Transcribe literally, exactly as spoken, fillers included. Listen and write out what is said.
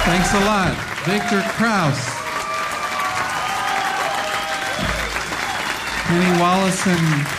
Thanks a lot. Victor Krause. Penny Wallace and